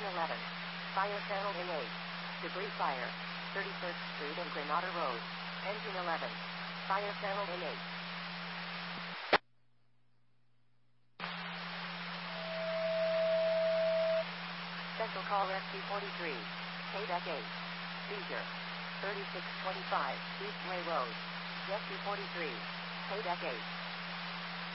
11. Fire channel in 8. Debris fire. 31st Street and Granada Road. Engine 11. Fire channel in 8. Central call Rescue 43. Quebec 8. Seizure. 3625 Eastway Road. Rescue 43. Quebec 8.